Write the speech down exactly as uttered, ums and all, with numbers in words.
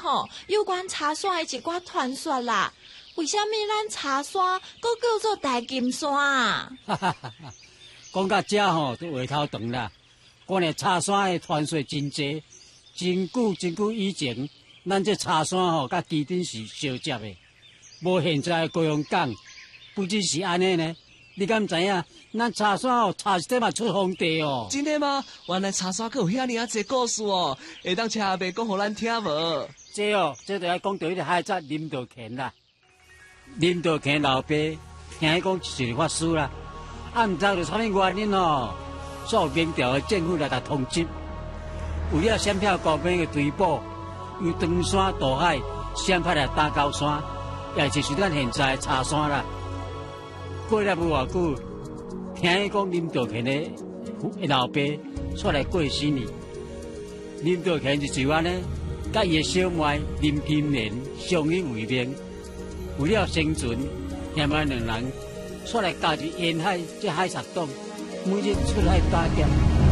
吼，有关茶山的一寡传说啦。为什么咱茶山搁叫做大金山啊？ 哈哈哈！讲到这吼，都话头长啦。关于茶山的传说真多，真久真久以前，咱这茶山吼，甲基顶是相接的，无现在的高雄港。不只是安尼呢，你敢知影？咱茶山哦，差一点嘛出皇帝哦。 真的吗？原来茶山阁有遐尼啊侪故事哦，会当请阿伯讲互咱听无？ 这哦，这就要讲到迄个海贼林道乾啦。林道乾老爸听伊讲是法师啦，啊，毋知着啥物原因哦，所以明朝的政府来甲通缉，为了闪避国民的追捕，由长山渡海，闪派来打高山，也就是咱现在的茶山啦。过了无偌久，听伊讲林道乾的老爸出来过身哩，林道乾就就安尼，甲伊的小妹林金莲相依为命。为了生存，兄妹两人出来家己沿海这海賊党，每日出海打劫。